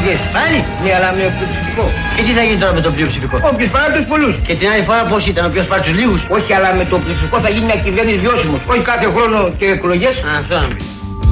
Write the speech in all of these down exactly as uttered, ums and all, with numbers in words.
εκλογές. Πάλι. Ναι, αλλά με πλειοψηφικό. Και τι θα γίνει τώρα με το πλειοψηφικό? Όποιος πάρει τους πολλούς. Και την άλλη φορά πώς ήταν, ο οποίος πάρει τους λίγους? Όχι, αλλά με το πλειοψηφικό θα γίνει μια κυβέρνηση βιώσιμος. Όχι κάθε χρόνο και εκλογές. Α, αυτό να πει.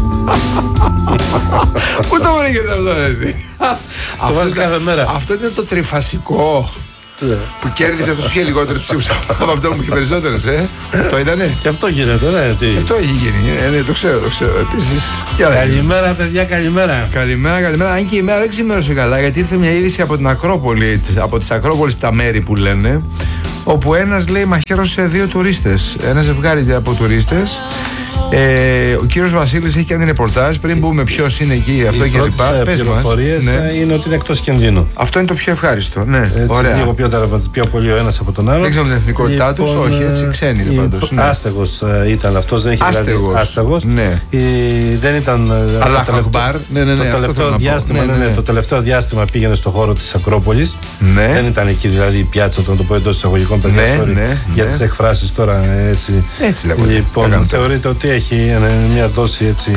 Πού το βρήκες αυτό, εσύ? Το βάζει κάθε μέρα. Αυτό είναι το τριφασικό που κέρδισε αυτός που είχε λιγότερους ψήφους από αυτό που είχε περισσότερες, ε. Αυτό ήτανε. Και αυτό γίνεται, ναι. Τι. Και αυτό έχει γίνει. Ε, ναι, το ξέρω, το ξέρω. Επίσης. Καλημέρα, παιδιά, καλημέρα. Καλημέρα, καλημέρα. Αν και η μέρα δεν ξημέρωσε καλά, γιατί ήρθε μια είδηση από την Ακρόπολη, από τις Ακρόπολης τα μέρη που λένε, όπου ένας λέει μαχαίρωσε δύο τουρίστες. Ένα ζευγάρι από τουρίστες. Ε, ο κύριος Βασίλης έχει κάνει ρεπορτάζ. Πριν μπούμε ποιος είναι εκεί, αυτό και λοιπά. Οι πληροφορίες ναι. είναι ότι είναι εκτός κινδύνου. Αυτό είναι το πιο ευχάριστο. Ναι, έτσι, ωραία. Λίγο πιο, πιο πολύ ο ένας από τον άλλο. Δεν ξέρω την εθνικότητά τους, λοιπόν, όχι, έτσι ξένοι είναι πάντως. Ναι. Άστεγος ήταν αυτός, δεν είχε άστεγος. Δηλαδή, άστεγος. Ναι. Η, δεν ήταν. Αλλά το τελευταίο, ναι, ναι, ναι, το, τελευταίο διάστημα, ναι, ναι, ναι. το τελευταίο διάστημα πήγαινε στο χώρο της Ακρόπολης. Ναι. Δεν ήταν εκεί δηλαδή η πιάτσα, να το πω εντός εισαγωγικών, παιδιά, ναι, sorry, ναι, για ναι. τις εκφράσεις τώρα. Έτσι, έτσι λέγονται. Λοιπόν, θεωρείται ότι έχει μια δόση έτσι.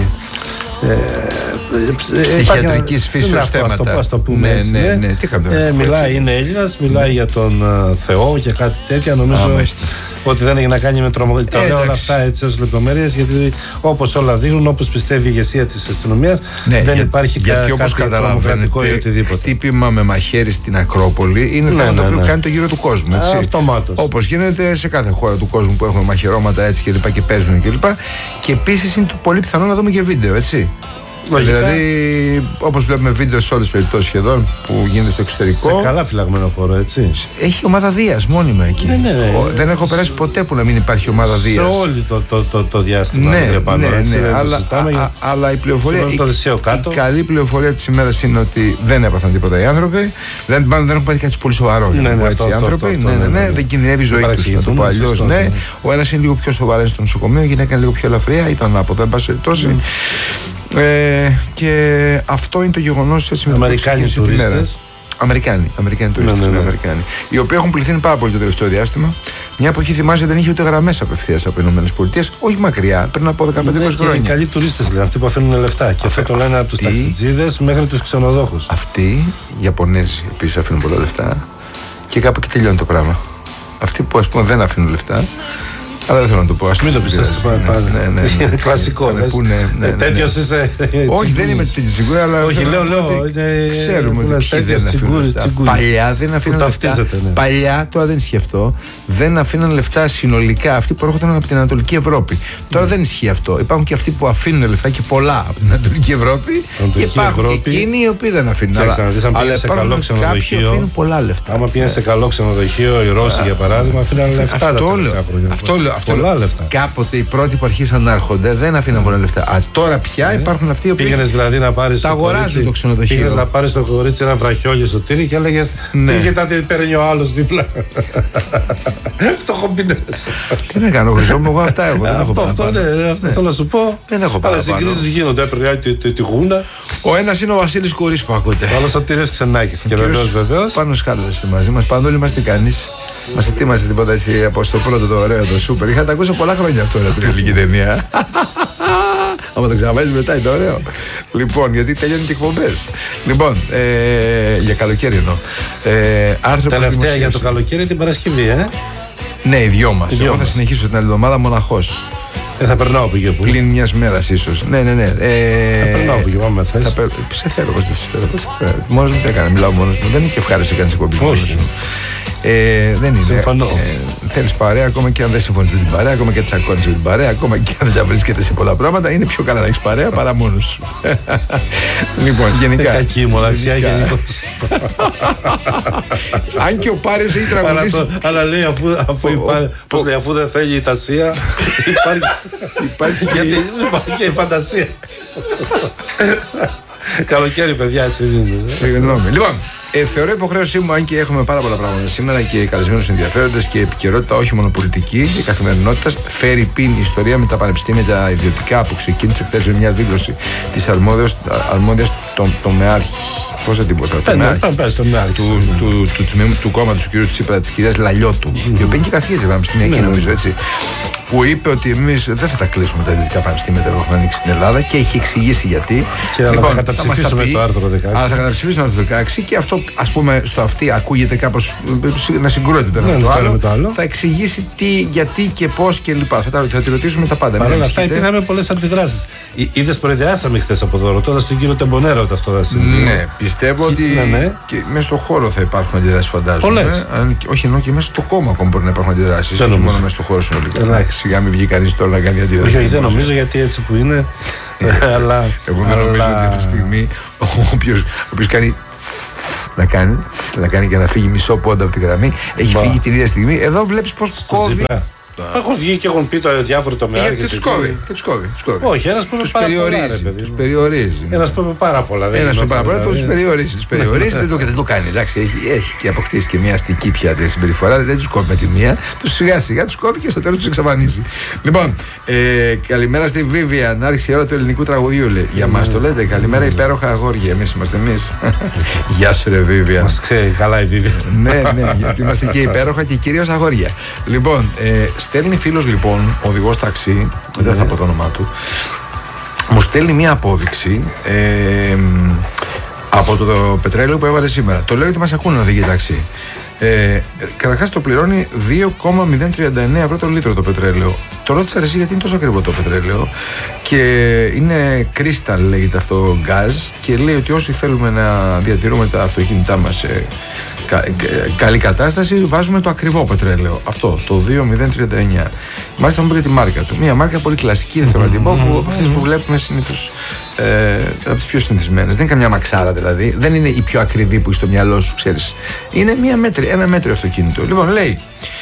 Ψυχιατρικής φύσεως θέματα. Αυτό, το πούμε, ναι, έτσι, ναι, ναι. Τι κάνουμε, ε, μιλάει, είναι Έλληνας, μιλάει ναι. για τον uh, Θεό και κάτι τέτοια. Νομίζω ah, ότι δεν έχει να κάνει με τρομοκρατία. Ε, όλα αυτά έτσι ως λεπτομέρειες, γιατί όπως όλα δείχνουν, όπως πιστεύει η ηγεσία της αστυνομίας, ναι, δεν για, υπάρχει γιατί, κα, κάτι τρομοκρατικό ή οτιδήποτε. Χτύπημα με μαχαίρι στην Ακρόπολη είναι ναι, θέμα ναι, το οποίο ναι. κάνει το γύρο του κόσμου. Όπως γίνεται σε κάθε χώρα του κόσμου που έχουμε μαχαιρώματα έτσι και λοιπά και παίζουν κλπ. Και, και επίσης είναι πολύ πιθανό να δούμε και βίντεο, έτσι. Λογικά. Δηλαδή, όπως βλέπουμε βίντεο σε όλες τις περιπτώσεις σχεδόν που γίνεται στο εξωτερικό. Σε καλά φυλαγμένο χώρο, έτσι. Έχει ομάδα Δίας μόνιμα εκεί. Ναι, ναι, ναι. Ο, δεν έχω περάσει ποτέ που να μην υπάρχει ομάδα Δίας. Σε όλο το, το, το, το διάστημα. Ναι, πάνω, ναι, έτσι, ναι. Αλλά, α, α, αλλά η πληροφορία. Η, η καλή πληροφορία της ημέρας είναι ότι δεν έπαθαν τίποτα οι άνθρωποι. Δεν, μάλλον δεν έχουν πάθει κάτι πολύ σοβαρό. Ναι, ναι, έτσι, οι άνθρωποι. Ναι, ναι, ναι. Δεν κινδυνεύει η ζωή του. Να το πω αλλιώς. Ναι. Ο ένας είναι λίγο πιο σοβαρός στο νοσοκομείο, η γυναίκα είναι λίγο πιο ελαφριά. Ήταν από εδώ, εν πάση περιπτώσει. Ε, και αυτό είναι το γεγονός έτσι με το Αμερικάνοι τουρίστες. Αμερικάνοι, Αμερικάνοι τουρίστες, ναι, ναι, ναι. Αμερικάνοι, οι οποίοι έχουν πληθύνει πάρα πολύ το τελευταίο διάστημα. Μια εποχή θυμάσαι δεν είχε ούτε γραμμές απευθείας από οι ΗΠΑ, όχι μακριά, πριν από δεκαπέντε είκοσι χρόνια. Είναι καλοί τουρίστες, δηλαδή, αυτοί που αφήνουν λεφτά. Και αυτό το λένε από τους ταξιτζίδες μέχρι τους ξενοδόχους. Αυτοί, οι Ιαπωνέζοι επίσης αφήνουν πολλά λεφτά και κάπου εκεί τελειώνει το πράγμα. Αυτοί που ας πούμε δεν αφήνουν λεφτά. Αλλά δεν θέλω να το πω. Ας μην το πιστεύετε. Ναι, ναι, ναι. Κλασικό. Τέτοιος είσαι. Όχι, δεν είμαι τέτοιος τσιγκούρι, αλλά. Όχι, λέω, λέω. Ξέρουμε ότι ποιοι δεν αφήνουν λεφτά. Παλιά δεν αφήναν λεφτά. Παλιά, τώρα δεν ισχύει αυτό. Δεν αφήναν λεφτά συνολικά αυτοί που έρχονταν από την Ανατολική Ευρώπη. Τώρα δεν ισχύει αυτό. Υπάρχουν και αυτοί που αφήνουν λεφτά και πολλά από την Ανατολική Ευρώπη. Και υπάρχουν εκείνοι οι οποίοι δεν αφήνουν. Αλλά υπάρχουν κάποιοι που αφήνουν πολλά λεφτά. Άμα πήγαινε σε καλό ξενοδοχείο, οι Ρώσοι για παράδειγμα, αφήναν λεφτά. Αυτό λέω. Πολλά λεφτά. Κάποτε οι πρώτοι που αρχίσαν να έρχονται δεν αφήναν πολλά λεφτά. Α, τώρα πια υπάρχουν αυτοί οι οποίοι. Πήγαινε δηλαδή να πάρει. Τα αγοράζουν το ξενοδοχείο. Πήγαινε να πάρει το κορίτσι ένα βραχιόλι στο τύρι και έλεγε. Ναι. Τι γιατί παίρνει ο άλλο δίπλα. Στο χομπινέ. Τι να κάνω, Χρυσό μου, εγώ αυτά έχω. Αυτό, αυτό, ναι, αυτό θέλω να σου πω. Δεν έχω πάρα πολλά. Αλλά συγκρίσει γίνονται. Έπαιρνε τη γούνα. Ο ένα είναι ο Βασίλης Κουρής που ακούτε. Άλλο ο Τύριος Ξενάκης. Και βεβαίω βεβαίω. Πάνω σκάλασε μαζί μα. Πάνω όλοι είμαστε κανεί. Μα ετοίμασε τίποτα έτσι από στο πρώτο το ωραίο το σούπερ. Είχα τα ακούσει πολλά χρόνια αυτό είναι τριλική ταινία. Άμα το ξαναβάζει μετά είναι ωραίο. Λοιπόν, γιατί τελειώνουν και εκπομπές. Λοιπόν, ε, για καλοκαίρι εννοώ. Ε, Τελευταία για το καλοκαίρι την Παρασκευή, ε. Ναι, οι δυο μας. Εγώ θα συνεχίσω την άλλη εβδομάδα μοναχός. Ε, θα περνάω από εκεί. Πλην μιας μέρας ίσως. Ναι, ναι, ναι. Ε, θα περνάω από εκεί, πάμε θες. Πε, σε θέλω, πώς δεν σε θέλω. Μόνος μου τι έκανα, μιλάω μόνος μου. Δεν είναι και ευχάριστο να κάνεις εκπομπή μόνος σου. Ε, δεν είναι. Συμφωνώ. Ε, θέλεις παρέα, ακόμα και αν δεν συμφωνείς με την παρέα, ακόμα και τσακώνεις με την παρέα, ακόμα και αν δεν βρίσκεται σε πολλά πράγματα, είναι πιο καλά να έχεις παρέα παρά μόνος σου. Λοιπόν, γενικά. Είναι κακή η μοναξιά γενικώς. Αν και ο Πάριος έχει τραγουδίσει. Αλλά λέει αφού δεν θέλει η τασία, υπάρχει και η φαντασία. Καλοκαίρι, παιδιά, έτσι είναι. Συγγνώμη. Λοιπόν. Ε, θεωρώ υποχρέωσή μου, αν και έχουμε πάρα πολλά πράγματα σήμερα και καλεσμένους ενδιαφέροντες και επικαιρότητα, όχι μόνο πολιτική και καθημερινότητα, φέρει πίν η ιστορία με τα πανεπιστήμια τα ιδιωτικά που ξεκίνησε χθες με μια δήλωση της αρμόδιας τομεάρχη. Πώς θα την πω τώρα, του κόμματος του κ. Τσίπρα, της κυρίας Λαλιώτου, η οποία είναι και καθηγήτρια πανεπιστημιακή, νομίζω έτσι. που είπε ότι εμείς δεν θα τα κλείσουμε τα ιδιωτικά πανεπιστήμια που έχουν ανοίξει στην Ελλάδα και έχει εξηγήσει γιατί. Και λοιπόν, θα καταψηφίσουμε το άρθρο δεκαέξι. Αλλά θα καταψηφίσουμε το άρθρο δεκαέξι και αυτό, ας πούμε, στο αυτή ακούγεται κάπως να συγκρούεται το ένα με το άλλο. Το άλλο. Θα εξηγήσει τι, γιατί και πώς και λοιπά. Θα, θα τη ρωτήσουμε τα πάντα. Παρ' όλα αυτά υπήρχαν πολλές αντιδράσεις. Είδες, προειδεάσαμε χθες από εδώ, ρωτώντας τον κύριο Τεμπονέρα ότι αυτό θα συμβεί. Ναι, πιστεύω ότι ναι, ναι. και μέσα στο χώρο θα υπάρχουν αντιδράσεις, φαντάζομαι. Πολλές. Αν, όχι ενώ και μέσα στο κόμμα ακόμα μπορεί να υπάρχουν αντιδράσεις. Όχι μόνο μέσα στο χώρο συνολικά. Σιγά μην βγει κανείς τώρα να κάνει αντίδραση. Όχι, δεν νομίζω, γιατί έτσι που είναι. αλλά, εγώ δεν νομίζω ότι αυτή τη στιγμή όποιος κάνει να κάνει, να κάνει και να φύγει μισό πόντο από τη γραμμή έχει Μπα. φύγει την ίδια στιγμή. Εδώ βλέπεις πως κόβει. Έχουν βγει και έχουν πει το διάφορο τομέα. Και του κόβει. Και τους κόβει. Όχι, ένας που είπε πάρα πολλά. Τους περιορίζει. Ένας που είπε πάρα πολλά. Ένας που είπε πάρα πολλά, τους περιορίζει. Τους περιορίζει, δεν το κάνει. Εντάξει, έχει και αποκτήσει και μια αστική πια συμπεριφορά. Δεν τους κόβει με τη μία. Τους σιγά σιγά τους κόβει και στο τέλος τους εξαφανίζει. Λοιπόν, καλημέρα στη Vivian. Άρχισε η ώρα του ελληνικού τραγουδιού, λέει. Για μας το λέτε. Καλημέρα, υπέροχα αγόρια. Εμείς είμαστε εμείς. Γεια σου, ρε Vivian. Μας ξέρει καλά η Vivian. Ναι, ναι, γιατί είμαστε και υπέροχα και κυρίως αγόρια. Λοιπόν, στέλνει φίλος λοιπόν, οδηγός ταξί, mm. δεν θα πω το όνομά του, μου στέλνει μία απόδειξη ε, από το, το πετρέλαιο που έβαλε σήμερα. Το λέω γιατί μας ακούνε οδηγοί ταξί. Ε, Καταρχάς το πληρώνει δύο κόμμα μηδέν τριάντα εννέα ευρώ το λίτρο το πετρέλαιο. Το ρώτησα εσύ γιατί είναι τόσο ακριβό το πετρέλαιο. Και είναι crystal, λέγεται αυτό, γκάζ. Και λέει ότι όσοι θέλουμε να διατηρούμε τα αυτοκίνητά μας σε κα, κα, καλή κατάσταση, βάζουμε το ακριβό πετρέλαιο. Αυτό, το δύο κόμμα μηδέν τριάντα εννέα. Μάλιστα μου είπε και τη μάρκα του. Μια μάρκα πολύ κλασική, δεν θέλω να την πω, που από αυτές που βλέπουμε συνήθως ε, από τις πιο συνηθισμένες. Δεν είναι καμιά μαξάρα δηλαδή. Δεν είναι η πιο ακριβή που είσαι στο μυαλό σου, ξέρεις. Είναι μια μέτρη, ένα μέτριο αυτοκίνητο. Λοιπόν, λέει.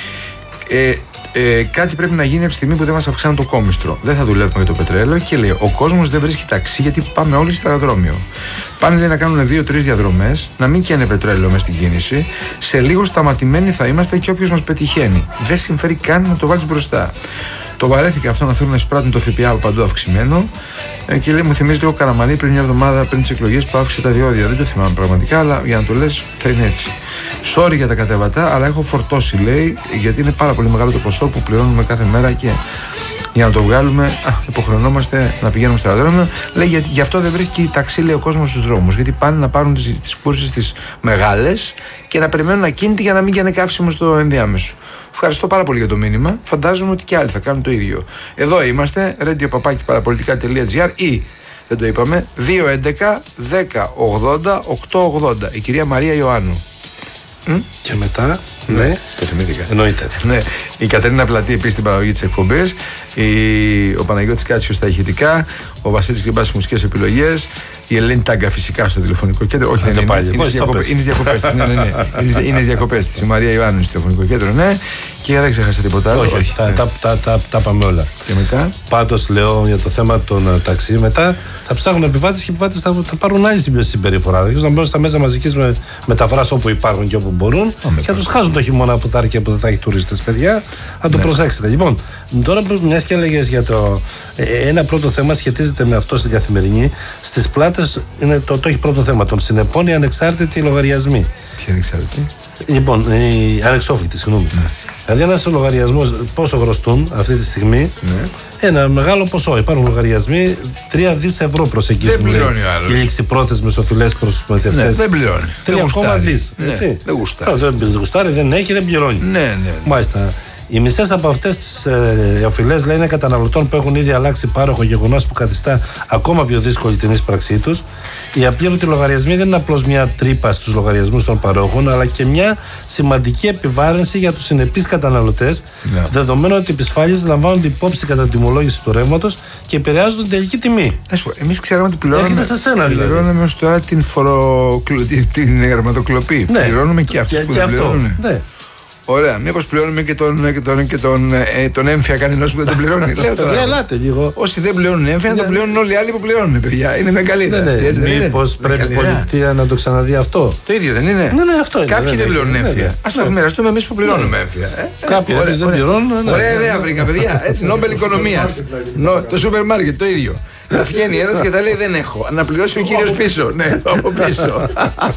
Ε, Ε, κάτι πρέπει να γίνει από τη στιγμή που δεν μας αυξάνουν το κόμιστρο. Δεν θα δουλεύουμε για το πετρέλαιο και λέει: ο κόσμος δεν βρίσκει ταξί γιατί πάμε όλοι στο αεροδρόμιο. Πάνε λέει να κάνουν δύο-τρεις διαδρομές, να μην καίνε πετρέλαιο μέσα στην κίνηση. Σε λίγο σταματημένοι θα είμαστε και όποιος μας πετυχαίνει. Δεν συμφέρει καν να το βάλεις μπροστά. Το βαρέθηκα αυτό να θέλουν να εισπράττουν το ΦΠΑ από παντού αυξημένο. Ε, και λέει: μου θυμίζει λίγο Καραμανλή πριν μια εβδομάδα πριν τις εκλογές που αύξησε τα διόδια. Δεν το θυμάμαι πραγματικά, αλλά για να το λες θα είναι έτσι. Sorry για τα κατέβατα, αλλά έχω φορτώσει, λέει, γιατί είναι πάρα πολύ μεγάλο το ποσό που πληρώνουμε κάθε μέρα και για να το βγάλουμε, α, υποχρεωνόμαστε να πηγαίνουμε στο αεροδρόμιο. Λέει: για, γι' αυτό δεν βρίσκει ταξί, λέει, ο κόσμος στους δρόμους. Γιατί πάνε να πάρουν τις, τις κούρσεις τις μεγάλες και να περιμένουν ακίνητη για να μην γίνει καύσιμο στο ενδιάμεσο. Ευχαριστώ πάρα πολύ για το μήνυμα. Φαντάζομαι ότι και άλλοι θα κάνουν το ίδιο. Εδώ είμαστε, radio παπάκι παραπολιτικά τελεία τζι άρ ή, δεν το είπαμε, δύο έντεκα δέκα ογδόντα οκτακόσια ογδόντα. Η κυρία Μαρία Ιωάννου. Mm? Και μετά, ναι, ναι, το θυμήθηκα. Εννοείται. Ναι. Η Κατερίνα Πλατή επίσης στην παραγωγή της εκπομπής. Η... Ο Παναγιώτης Κάτσιος στα ηχητικά. Ο Βασίλης Κρυμπάς στις μουσικές επιλογές. Η Ελένη Τάγκα φυσικά στο τηλεφωνικό κέντρο. Όχι, δεν είναι. Πάλι. Είναι στις διακοπές της. Ναι, ναι, ναι. Είναι στις διακοπές της. Η Μαρία Ιωάννου στο τηλεφωνικό κέντρο, ναι. Και δεν ξέχασα τίποτα άλλο. Όχι, όχι. Τα, τα, τα, τα, τα πάμε όλα. Και μετά. Πάντως λέω για το θέμα των uh, ταξί. Μετά θα ψάχνουν επιβάτες και οι επιβάτες θα, θα πάρουν άλλη συμπεριφορά. Δηλαδή να μπουν στα μέσα μαζικής με, μεταφράσης όπου υπάρχουν και όπου μπορούν. Oh, και θα τους χάσουν το χειμώνα που θα έρθει και που δεν θα έχει τουρίστες, παιδιά. Να το ναι. προσέξετε. Λοιπόν, τώρα μια και έλεγες για το. Ένα πρώτο θέμα σχετίζεται με αυτό στην καθημερινή. Στις πλάτες είναι το, το έχει πρώτο θέμα. Των συνεπών οι ανεξάρτητοι λογαριασμοί. Ποιοι ανεξάρτητοι? Λοιπόν, οι ανεξόφλητοι, συγγνώμη. Ναι. Δηλαδή, ένας λογαριασμός πόσο χρωστούν αυτή τη στιγμή, ναι. ένα μεγάλο ποσό. Υπάρχουν λογαριασμοί τρία δισεκατομμύρια ευρώ προσεγγίζουν. Δεν πληρώνει ο άλλος. Οι ληξιπρόθεσμες οφειλές προς τους μετευτές. Ναι, δεν πληρώνει. τρία κόμμα δύο δισεκατομμύρια. Ναι, δεν γουστάρει. Δεν γουστάρει, δεν έχει, δεν πληρώνει. Ναι, ναι, ναι. Μάλιστα. Οι μισές από αυτές τις ε, οφειλές λένε καταναλωτών που έχουν ήδη αλλάξει πάροχο, γεγονός που καθιστά ακόμα πιο δύσκολη την ίσπραξή τους. Οι απλήρωτοι λογαριασμοί δεν είναι απλώς μια τρύπα στους λογαριασμούς των παρόχων, αλλά και μια σημαντική επιβάρυνση για τους συνεπείς καταναλωτές, yeah. δεδομένου ότι οι επισφάλειες λαμβάνονται υπόψη κατά την τιμολόγηση του ρεύματος και επηρεάζουν την τελική τιμή. Εμείς ξέραμε ότι πληρώνουμε, σε σένα, δηλαδή. πληρώνουμε ως τώρα την, φορο... την γραμματοκλοπή. Ναι. Πληρώνουμε και αυτούς που δεν πληρώνουν. Ναι. Ωραία, μήπως πληρώνουμε και τον, και τον, και τον, ε, τον έμφυα κανένας που δεν τον πληρώνει. Λέω τώρα. Ελάτε λίγο. Όσοι δεν πληρώνουν έμφυα, να τον πληρώνουν όλοι οι άλλοι που πληρώνουν, παιδιά. Είναι μεγαλύτερα. Ναι, ναι. Μήπως πρέπει η πολιτεία να το ξαναδεί αυτό. Το ίδιο δεν είναι? Ναι, ναι, αυτό είναι. Κάποιοι δεν πληρώνουν έμφυα. Ας το μοιραστούμε εμείς που πληρώνουμε έμφυα. Κάποιοι δεν πληρώνουν. Ωραία ιδέα βρήκα, παιδιά. Έτσι, Νόμπελ Οικονομίας. Το σούπερ μάρκετ, το ίδιο. Θα βγαίνει ένας και θα λέει δεν έχω. Να πληρώσει ο κύριος πίσω. Ναι, από πίσω.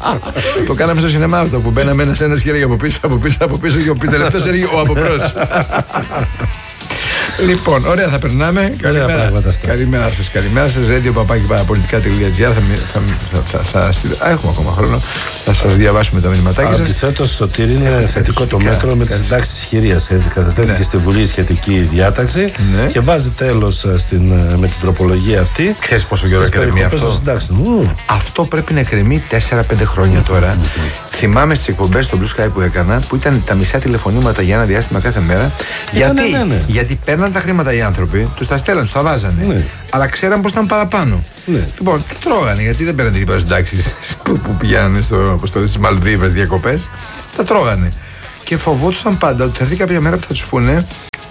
Το κάναμε στο σινεμά αυτό που μπαίναμε ένας ένας και έλεγε από πίσω, από πίσω, από πίσω και ο τελευταίος έλεγε ο από μπρος. Λοιπόν, ωραία θα περνάμε. Καλημέρα, καλημέρα σας, καλημέρα σας. radio παπάκι παραπολιτικά τελεία τζι άρ. Θα, θα, θα, θα, α, έχουμε ακόμα χρόνο. Θα σας διαβάσουμε τα μηνυματάκια σας. Αντιθέτως, Σωτήρη, είναι θετικό το μέτρο με τις συντάξεις της χειρίας. Κατατέθηκε ναι. στη Βουλή σχετική διάταξη ναι. και βάζει τέλος με την τροπολογία αυτή. Ξέρεις πόσο καιρό εκκρεμεί αυτό? Mm. Αυτό πρέπει να εκκρεμεί τέσσερα πέντε χρόνια τώρα. Mm-hmm. Θυμάμαι στις εκπομπές στο Blue Sky που έκανα, που ήταν τα μισά τηλεφωνήματα για ένα διάστημα κάθε μέρα. Γιατί, ναι, ναι, ναι. γιατί παίρναν τα χρήματα οι άνθρωποι, τους τα στέλναν, τους τα βάζανε. Ναι. Αλλά ξέραν πως ήταν παραπάνω. Ναι. Λοιπόν, τι τρώγανε, γιατί δεν παίρνανε τίποτα συντάξεις που, που πηγαίνανε στις Μαλδίβες διακοπές. Τα τρώγανε. Και φοβόντουσαν πάντα ότι θα έρθει κάποια μέρα που θα τους πούνε.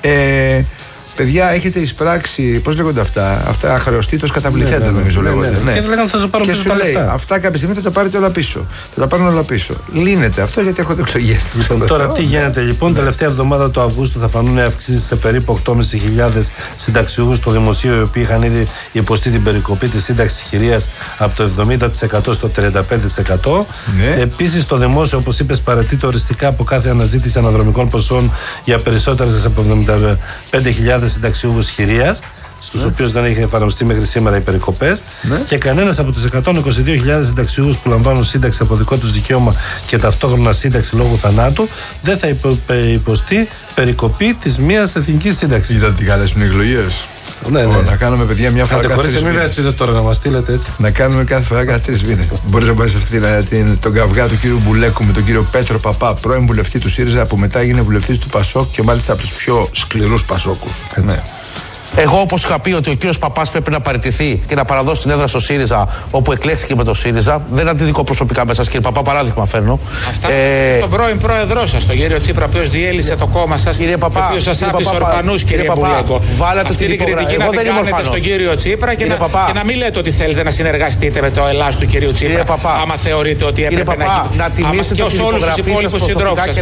Ε, Παιδιά, έχετε εισπράξει, πώς λέγονται αυτά, αυτά αχρεωστήτως καταβληθέντα, ναι, ναι, νομίζω ναι, λέγονται. Ναι. Και λέγανε θα σου πάρουν πίσω τα λεφτά. Αυτά κάποια στιγμή θα τα πάρετε όλα πίσω. Θα τα πάρουν όλα πίσω. Λύνεται αυτό γιατί έρχονται εκλογές. Τώρα τι γίνεται λοιπόν, ναι. τελευταία εβδομάδα του Αυγούστου θα φανούν αυξήσεις σε περίπου οκτώ χιλιάδες πεντακόσιους συνταξιούχους στο δημοσίο, οι οποίοι είχαν ήδη υποστεί την περικοπή της σύνταξης της χειρίας από το εβδομήντα τοις εκατό στο τριάντα πέντε τοις εκατό. Ναι. Επίσης, το δημόσιο, όπως είπες, παρατείται οριστικά από κάθε αναζήτηση αναδρομικών ποσών για περισσότερες από εβδομήντα πέντε χιλιάδες συνταξιούχους χειρίας, στους ναι. οποίους δεν έχει εφαρμοστεί μέχρι σήμερα οι περικοπές, ναι. και κανένας από τους εκατόν είκοσι δύο χιλιάδες συνταξιούχους που λαμβάνουν σύνταξη από δικό τους δικαίωμα και ταυτόχρονα σύνταξη λόγω θανάτου δεν θα υπο, υποστεί περικοπή της μίας εθνικής σύνταξης. Είδατε τι καλές είναι οι εκλογές. Ναι, ναι. Να κάνουμε, παιδιά, μια φορά κάθε τρεις μήνες. Τώρα να μας στείλετε έτσι. Να κάνουμε κάθε φορά κάθε τρεις μήνες. Μπορείς να πάρεις αυτή την, τον καυγά του κύριου Μπουλέκου με τον κύριο Πέτρο Παπά, πρώην βουλευτή του ΣΥΡΙΖΑ, που μετά έγινε βουλευτής του ΠΑΣΟΚ και μάλιστα από τους πιο σκληρούς ΠΑΣΟΚους. Ναι. Εγώ, όπως είχα πει ότι ο κύριος Παπάς πρέπει να παραιτηθεί και να παραδώσει την έδρα στο ΣΥΡΙΖΑ, όπου εκλέχθηκε με το ΣΥΡΙΖΑ, δεν αντιδικώ προσωπικά μέσα, κύριε Παπά, παράδειγμα φέρνω. Αυτά ε... τον πρώην πρόεδρό σας, τον κύριο Τσίπρα, ο οποίος διέλυσε το κόμμα σας, κύριε Παπά, ο οποίος σας άφησε ορφανούς, κύριε Μπουλέκο. Βάλατε αυτή την κριτική να την κάνετε στον κύριο Τσίπρα και να, και να μην λέτε ότι θέλετε να συνεργαστείτε με το Ελλάς του κύριου Τσίπρα, άμα θεωρείτε ότι έπρεπε να τιμήσετε και ως όλους τους υπόλοιπους συντρόφους σας.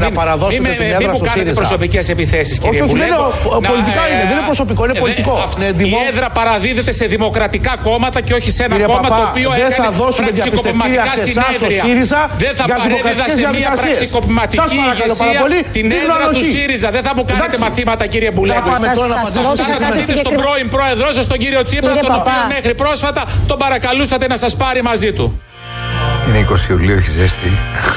Μην μου κάνετε προσωπικές επιθέσεις, κύριε Μπουλέκο. Πολιτικά είναι, δεν είναι προσωπικό, είναι πολιτικό. Η έδρα παραδίδεται σε δημοκρατικά κόμματα και όχι σε ένα κύριε κόμμα Παπά, το οποίο έκανε πραξικοπηματικά συνέδρια. Δεν θα παρέδιδα σε μια πραξικοπηματική ηγεσία την έδρα του ΣΥΡΙΖΑ. Δεν θα μου κάνετε μαθήματα, κύριε Μπουλέκο. Σας κάνετε στον πρώην πρόεδρό σας, τον κύριο Τσίπρα, τον οποίο μέχρι πρόσφατα τον παρακαλούσατε να σας πάρει μαζί του. Είναι είκοσι Ιουλίου, έχει ζέστη.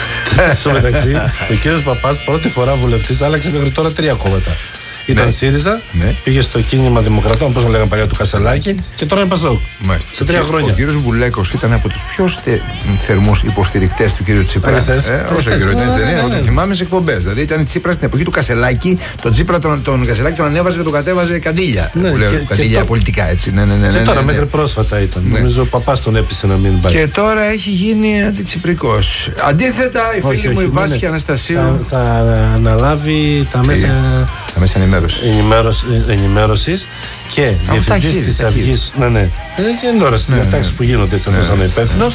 Στο μεταξύ, ο κύριος Παπάς πρώτη φορά βουλευτής άλλαξε μέχρι τώρα τρία κόμματα. Ήταν ναι. ΣΥΡΙΖΑ, ναι. πήγε στο κίνημα Δημοκρατών, όπως λέγανε παλιά του Κασελάκη, και τώρα είναι ΠΑΣΟΚ. Σε τρία χρόνια. Ο κύριος Μπουλέκος ήταν από τους πιο θερμούς υποστηρικτές του κύριου Τσίπρα. Ε, όσο κύριο δεν θυμάμαι σε εκπομπές. Δηλαδή ήταν Τσίπρα στην εποχή του Κασελάκη, τον Τσίπρα τον, τον Κασελάκη τον ανέβαζε και τον κατέβαζε καντήλια. Ναι, λέω, και, καντήλια και πολιτικά έτσι. Ναι, ναι, ναι, ναι, και τώρα ναι, ναι. μέχρι πρόσφατα ήταν. Ναι. Νομίζω ο Παπάς τον έπεισε να μην πάει. Και τώρα έχει γίνει αντιτσιπρικός. Αντίθετα, η φίλη μου η Βάσια Αναστασίου θα αναλάβει τα μέσα. Τα μέσα ενημέρωσης και διευθυντής της Αυγής. Ναι, ναι. Είναι ώρα στις διατάξεις που γίνονται έτσι, να είναι υπεύθυνος.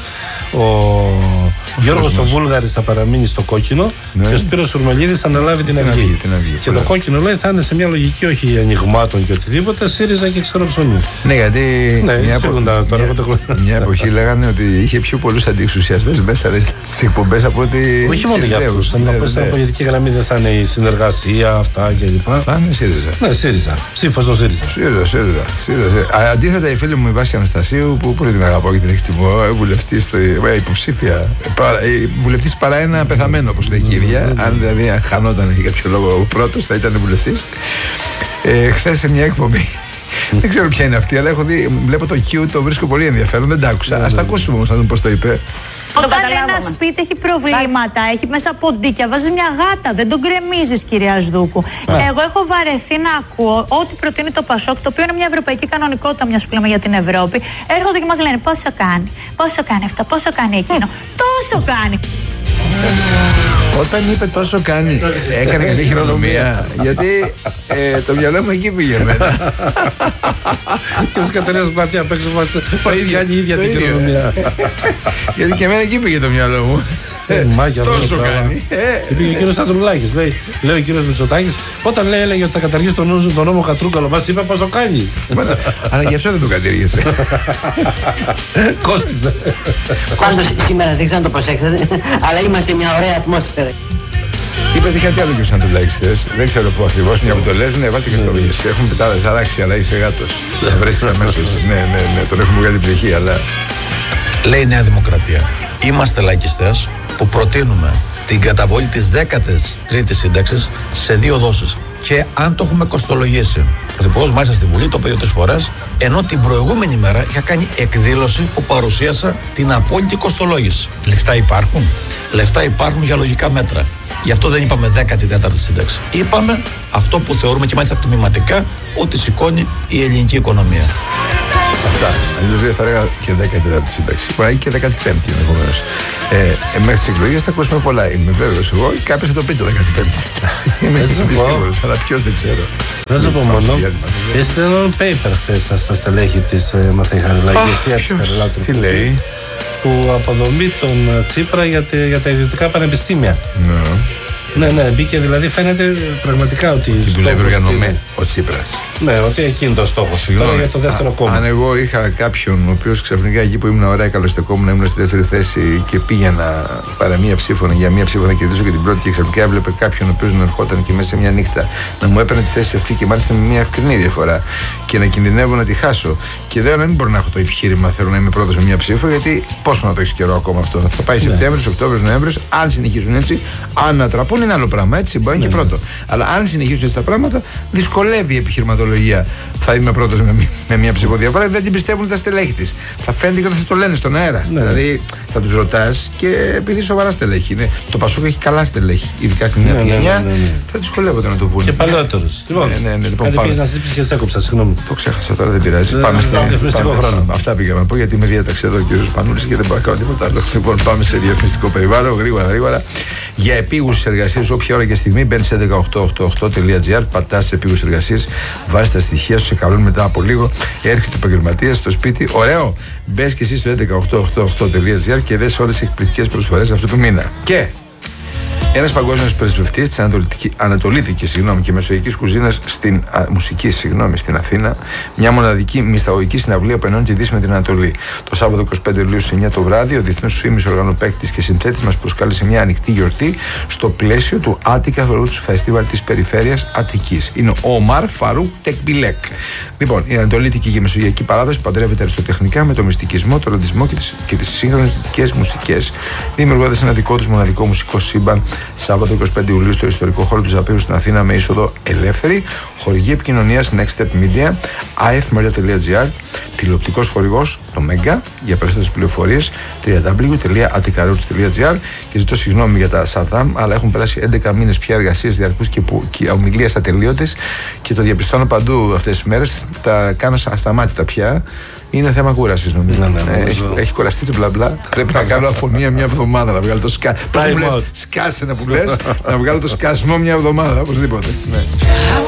Ο Γιώργος ο Βούλγαρης θα παραμείνει στο κόκκινο ναι. και ο Σπύρος Σουρμελίδης θα αναλάβει την, την, αυγή. την αυγή. Και το κόκκινο λέει θα είναι σε μια λογική όχι ανοιγμάτων και οτιδήποτε, ΣΥΡΙΖΑ και ξέρω ψωμί. Ναι, γιατί ναι, μια, επο... μια, μια, μια εποχή λέγανε ότι είχε πιο πολλούς αντιεξουσιαστές μέσα στις εκπομπές από ότι. Όχι μόνο για αυτούς. Θα πω στην απογευτική γραμμή δεν θα είναι η συνεργασία αυτά κλπ. Θα είναι ΣΥΡΙΖΑ. Ναι, ΣΥΡΙΖΑ. Ψήφος στο ΣΥΡΙΖΑ. ΣΥΡΙΖΑ, ΣΥΡΙΖΑ. Αντίθετα, η φίλη μου η Βάση Αναστασίου που πολύ την αγαπώ και την εκτιμώ, βουλευτή υποψήφια. Βουλευτή παρά ένα πεθαμένο, όπως λέει η ίδια. Αν δηλαδή χανόταν για κάποιο λόγο ο πρώτος, θα ήταν βουλευτής. Ε, Χθες σε μια εκπομπή. Δεν ξέρω ποια είναι αυτή, αλλά έχω δει, βλέπω το Q, το βρίσκω πολύ ενδιαφέρον. Δεν τα άκουσα. Ας τα ακούσουμε όμως να δούμε πώς το είπε. Όταν ένα σπίτι έχει προβλήματα, έχει μέσα ποντίκια, βάζεις μια γάτα, δεν τον γκρεμίζεις, κυρία Σδούκου. Εγώ έχω βαρεθεί να ακούω ό,τι προτείνει το ΠΑΣΟΚ, το οποίο είναι μια ευρωπαϊκή κανονικότητα, μιας που λέμε για την Ευρώπη. Έρχονται και μας λένε πόσο κάνει, πόσο κάνει αυτό, πόσο κάνει εκείνο. Τόσο κάνει. Όταν είπε τόσο κάνει, έκανε καλή χειρονομία. Γιατί ε, το μυαλό μου εκεί πήγε εμένα. Και της Κατερίνας Πλατεία απ' έξω μας κάνει η ίδια την χειρονομία. Γιατί και εμένα εκεί πήγε το μυαλό μου. Τόσο κάνει. Πήγε ο κύριος Σταθρουλάκης. Λέει ο κύριος Μητσοτάκης, όταν λέει έλεγε ότι θα καταργήσει τον νόμο Κατρούγκαλο, μας είπε πόσο κάνει. Αλλά γι' αυτό δεν το κατήργησε. Κόστισε. Πάντως σήμερα δεν ξέρω να το προσέξετε, αλλά είμαστε μια ωραία ατμόσφαιρα. Είπε κάτι άλλο και ο Σαντουλάκης χθες. Δεν ξέρω πού ακριβώς. Μια που το λες, ναι, βάλτε και αυτό. Έχουν πετάλα, θα αλλάξει, αλλά είσαι γάτος. Θα βρίσκεις αμέσως. Ναι, ναι, ναι, τον έχουμε βγάλει πτυχή, αλλά. Λέει η Νέα Δημοκρατία. Είμαστε λαϊκιστές που προτείνουμε την καταβολή της δέκατης τρίτης σύνταξης σε δύο δόσεις. Και αν το έχουμε κοστολογήσει, ο Πρωθυπουργός μάλιστα στη Βουλή το είπε δύο-τρεις φορές, ενώ την προηγούμενη μέρα είχα κάνει εκδήλωση που παρουσίασα την απόλυτη κοστολόγηση. Λεφτά υπάρχουν. Λεφτά υπάρχουν για λογικά μέτρα. Γι' αυτό δεν είπαμε δέκατη τέταρτη σύνταξη. Είπαμε αυτό που θεωρούμε και μάλιστα τμηματικά ότι σηκώνει η ελληνική οικονομία. Αυτά. Αλλιώς δεν θα έλεγα και δέκατη τέταρτη σύνταξη. Μπορεί να είναι και δέκατη πέμπτη ενδεχομένως. Ε, ε, μέχρι τις εκλογές θα ακούσουμε πολλά. Είμαι βέβαιος εγώ. Κάποιος θα το πει το δέκατη πέμπτη. Είμαι σίγουρος, αλλά ποιος δεν ξέρω. Δεν σου πω μόνο. Είστε ένα paper χθες στα στελέχη της Μαθαϊκαριλά. Τι λέει? Που αποδομεί τον Τσίπρα για, τε, για τα ιδιωτικά πανεπιστήμια. Ναι. Ναι, ναι, μπήκε δηλαδή, φαίνεται πραγματικά ότι. Τι δουλεύει οργανωμένα ο Τσίπρας. Ναι, ότι εκείνο το στόχο. Τώρα για το δεύτερο κόμμα. Αν εγώ είχα κάποιον ο οποίος ξαφνικά εκεί που ήμουν ωραία καλοστεκόμουν, ήμουν στη δεύτερη θέση και πήγαινα παρά μία ψήφο για μία ψήφο να κερδίσω και την πρώτη και ξαφνικά έβλεπε κάποιον ο οποίος να ερχόταν και μέσα σε μια νύχτα να μου έπαιρνε τη θέση αυτή και μάλιστα με μια ευκρινή διαφορά και να κινδυνεύω να τη χάσω. Και δεν, δεν μπορώ να έχω το επιχείρημα θέλω να είμαι πρώτος με μια ψήφο, γιατί πόσο να το έχει καιρό ακόμα αυτό. Θα πάει Σεπτέμβριος, Οκτώβριος, Νοέμβριος, αν συνεχίζουν έτσι, αν ανατραπούν είναι άλλο πράγμα, έτσι μπορεί να είναι και πρώτο. Αλλά αν συνεχίζουν έτσι τα πράγματα, δυσκολεύει η επιχειρηματολογία. Θα είμαι πρώτος με, με μια ψηφοδιαφορά, δεν την πιστεύουν τα στελέχη της. Θα φαίνεται και όταν θα το λένε στον αέρα. Ναι. Δηλαδή θα τους ρωτάς και επειδή σοβαρά στελέχη είναι. Το Πασόκ έχει καλά στελέχη, ειδικά στην νέα γενιά. Ναι, ναι, ναι, ναι. Θα δυσκολεύονται να το πούνε. Και παλαιότερους. Λοιπόν, ναι, ναι, ναι, λοιπόν, κάτι πήγες να ζήσεις και σε έκοψα, συγγνώμη. Το ξέχασα τώρα, δεν πειράζει. Πάμε στο χρόνο. Αυτά πήγαμε να πω γιατί με διέταξε εδώ ο κ. Πανούλης και δεν μπορώ να κάνω τίποτα άλλο. Λοιπόν, πάμε σε διαφημιστικό περιβάλλον, γρήγορα, γρήγορα. Για επίγουσες εργασίες, όποια ώρα και στιγμή μπαίνεις σε ένα οκτώ οκτώ οκτώ τελεία τζι άρ, πατάς σε επίγουσες εργασίες, βάζεις τα στοιχεία σου, σε καλούν μετά από λίγο, έρχεται ο επαγγελματίας στο σπίτι. Ωραίο! Μπες και εσύ στο ένα οκτώ οκτώ οκτώ τελεία τζι άρ και δες όλες τις εκπληκτικές προσφορές αυτού του μήνα. Και ένας παγκόσμιος πρεσβευτής της Ανατολίτικης συγγνώμη, και Μεσογειακής κουζίνας στην α, μουσική συγγνώμη, στην Αθήνα, μια μοναδική μυσταγωγική συναυλία που ενώνει τη Δύση με την Ανατολή. Το Σάββατο είκοσι πέντε Ιουλίου στις εννιά το βράδυ, ο διεθνούς φήμης οργανοπαίκτης και συνθέτης μας προσκάλεσε μια ανοιχτή γιορτή στο πλαίσιο του Attica Roots Festival της περιφέρειας Αττικής. Είναι ο Ομάρ Φαρούκ Τεκμπιλέκ. Λοιπόν, η Ανατολίτικη και Μεσογειακή παράδοση παντρεύεται αριστοτεχνικά με το μυστικισμό, το ροντισμό και τις σύγχρονες δυτικές μουσικές, δημιουργώντας ένα δικό τους μοναδικό μουσικό σύμπαν. Σάββατο είκοσι πέντε Ιουλίου στο ιστορικό χώρο του Ζαπίρου στην Αθήνα με είσοδο ελεύθερη. Χορηγή επικοινωνίας Next Step Media, άι εφ media τελεία τζι άρ, τηλεοπτικός χορηγός το Mega. Για περισσότερες πληροφορίες double-u double-u double-u τελεία attica roots τελεία τζι άρ. Και ζητώ συγγνώμη για τα Σαρδάμ, αλλά έχουν περάσει έντεκα μήνες πια εργασίες διαρκούς και, και ομιλίες ατελείωτες και το διαπιστώνω παντού αυτές τις μέρες. Τα κάνω ασταμάτητα πια. Είναι θέμα κούρασης νομίζω. Ναι, ναι, έχει, έχει κουραστεί το μπλα μπλα. Πρέπει να κάνω αφωνία μια εβδομάδα να βγάλω το σκάσιμο. Πώς μου λες, σκάσαι να που λες, να βγάλω το σκάσιμο μια εβδομάδα οπωσδήποτε. Ναι.